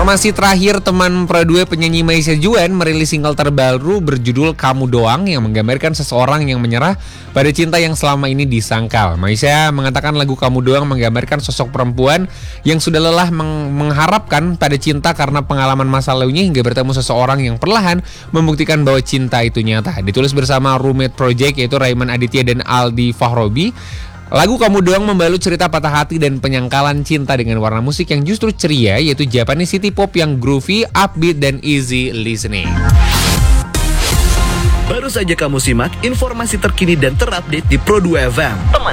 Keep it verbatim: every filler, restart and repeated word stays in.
Informasi terakhir, teman Pro dua penyanyi Maisha Juan merilis single terbaru berjudul Kamu Doang yang menggambarkan seseorang yang menyerah pada cinta yang selama ini disangkal. Maisha mengatakan lagu Kamu Doang menggambarkan sosok perempuan yang sudah lelah meng- mengharapkan pada cinta karena pengalaman masa lalunya hingga bertemu seseorang yang perlahan membuktikan bahwa cinta itu nyata. Ditulis bersama roommate project yaitu Raiman Aditya dan Aldi Fahrobi. Lagu Kamu Doang membalut cerita patah hati dan penyangkalan cinta dengan warna musik yang justru ceria, yaitu Japanese city pop yang groovy, upbeat, dan easy listening. Baru saja kamu simak informasi terkini dan terupdate di Pro dua F M.